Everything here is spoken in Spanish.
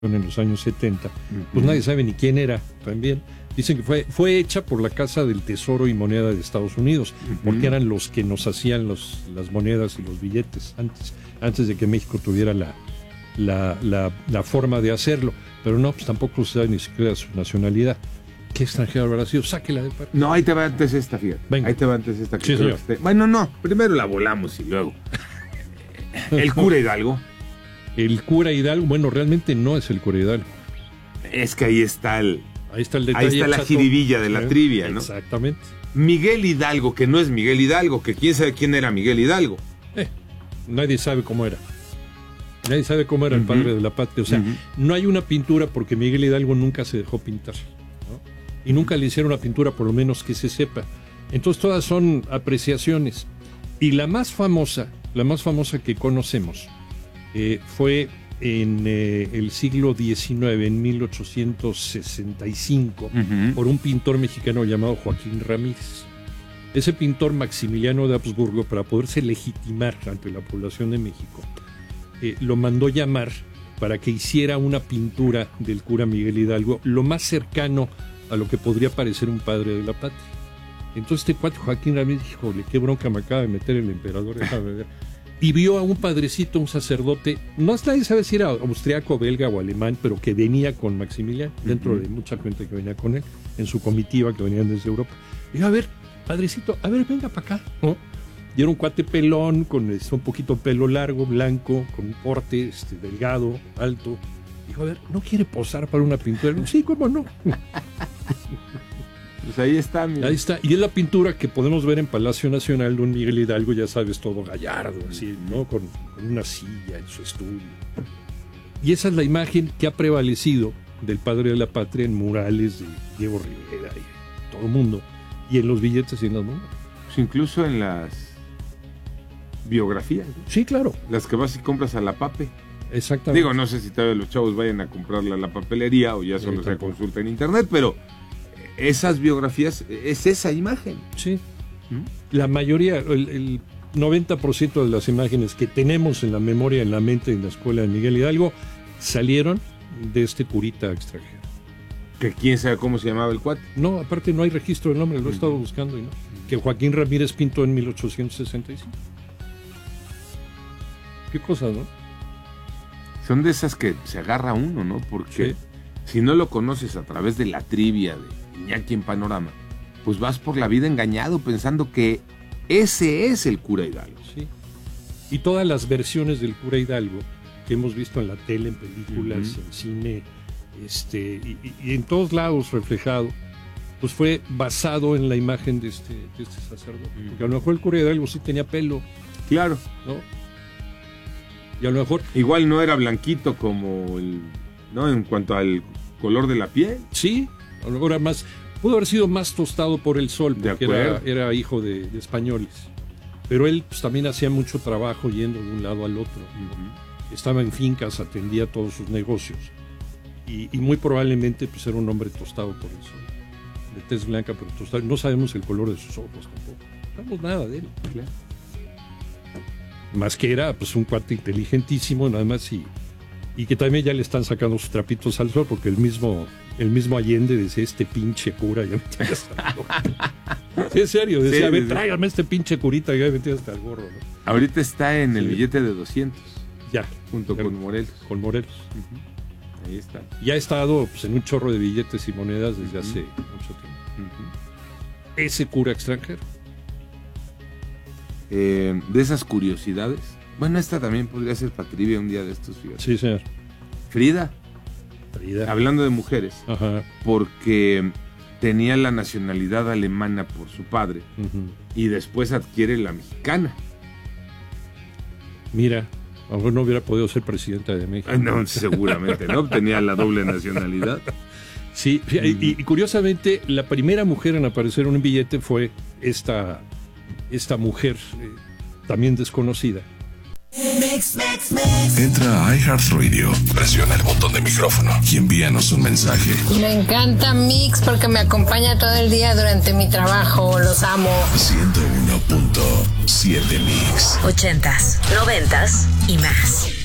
en los años 70, pues nadie sabe ni quién era también. Dicen que fue hecha por la Casa del Tesoro y Moneda de Estados Unidos, porque eran los que nos hacían las monedas y los billetes antes de que México tuviera la forma de hacerlo. Pero no, pues tampoco se sabe ni siquiera su nacionalidad. ¿Qué extranjero habrá sido? Sáquela de parte. No, ahí te va antes esta, fíjate. Venga. Ahí te va antes esta. Sí, señor. Bueno, no, primero la volamos y luego. El cura Hidalgo. El cura Hidalgo, bueno, realmente no es el cura Hidalgo. Es que ahí está el detalle. Ahí está la jiribilla de la trivia, ¿no? Exactamente. Miguel Hidalgo, que no es Miguel Hidalgo, que quién sabe quién era Miguel Hidalgo. Nadie sabe cómo era. Nadie sabe cómo era el padre de la patria. O sea, no hay una pintura porque Miguel Hidalgo nunca se dejó pintar, ¿no? Y nunca le hicieron una pintura, por lo menos que se sepa. Entonces todas son apreciaciones. Y la más famosa que conocemos fue en el siglo XIX, en 1865, por un pintor mexicano llamado Joaquín Ramírez. Ese pintor Maximiliano de Habsburgo, para poderse legitimar ante la población de México, lo mandó llamar para que hiciera una pintura del cura Miguel Hidalgo, lo más cercano a lo que podría parecer un padre de la patria. Entonces este cuate Joaquín Ramírez dijo, híjole, qué bronca me acaba de meter el emperador, déjame ver. Y vio a un padrecito, un sacerdote, no nadie sabe si era austriaco, belga o alemán, pero que venía con Maximiliano, dentro de mucha gente que venía con él, en su comitiva que venían desde Europa. Dijo, a ver, padrecito, a ver, venga para acá, ¿no? Y era un cuate pelón, con un poquito pelo largo, blanco, con un porte delgado, alto. Dijo, a ver, ¿no quiere posar para una pintura? Sí, ¿cómo no? Pues ahí está, mira. Ahí está. Y es la pintura que podemos ver en Palacio Nacional de un Miguel Hidalgo, ya sabes, todo gallardo, así, ¿no? Con una silla en su estudio. Y esa es la imagen que ha prevalecido del padre de la patria en murales de Diego Rivera y todo el mundo. Y en los billetes y en las monedas. Pues incluso en las biografías, ¿no? Sí, claro. Las que vas y compras a la Pape. Exactamente. Digo, no sé si todavía los chavos vayan a comprarla a la papelería o ya solo se consulta en internet, pero esas biografías es esa imagen. Sí. La mayoría, el 90% de las imágenes que tenemos en la memoria, en la mente, en la escuela de Miguel Hidalgo, salieron de este curita extranjero. Que quién sabe cómo se llamaba el cuate. No, aparte no hay registro del nombre, lo he estado buscando y no. Que Joaquín Ramírez pintó en 1865. Qué cosas, ¿no? Son de esas que se agarra uno, ¿no? Porque si no lo conoces a través de la trivia de Iñaki en Panorama, pues vas por la vida engañado pensando que ese es el cura Hidalgo. Sí. Y todas las versiones del cura Hidalgo que hemos visto en la tele, en películas, en cine, y en todos lados reflejado, pues fue basado en la imagen de este sacerdote. Porque a lo mejor el cura Hidalgo sí tenía pelo. Claro. ¿No? Y a lo mejor... Igual no era blanquito como ¿no? En cuanto al color de la piel. Sí, a lo mejor era más... Pudo haber sido más tostado por el sol, porque era hijo de españoles. Pero él pues, también hacía mucho trabajo yendo de un lado al otro. Estaba en fincas, atendía todos sus negocios. Y muy probablemente pues, era un hombre tostado por el sol. De tez blanca, pero tostado. No sabemos el color de sus ojos tampoco. No sabemos nada de él. Claro. Más que era pues un cuate inteligentísimo, nada más, y que también ya le están sacando sus trapitos al sol, porque el mismo Allende decía, este pinche cura, ya me tiene hasta el gorro. Sí, en serio, decía, a ver, tráigame este pinche curita, ya me tiene hasta el gorro, ¿no? Ahorita está en el billete de 200. Ya. Junto con Morelos. Con Morelos. Ahí está. Ya ha estado pues, en un chorro de billetes y monedas desde hace mucho tiempo. Ese cura extranjero. De esas curiosidades. Bueno, esta también podría ser para trivia un día de estos, fíjate. Sí, señor. Frida. Hablando de mujeres. Ajá. Porque tenía la nacionalidad alemana por su padre y después adquiere la mexicana. Mira, a lo mejor no hubiera podido ser presidenta de México. No, seguramente no, tenía la doble nacionalidad. Sí, y curiosamente la primera mujer en aparecer en un billete fue esta mujer también desconocida. Entra a iHeartRadio, presiona el botón de micrófono y envíanos un mensaje. Me encanta Mix porque me acompaña todo el día durante mi trabajo. Los amo. 101.7 Mix. 80s, 90s y más.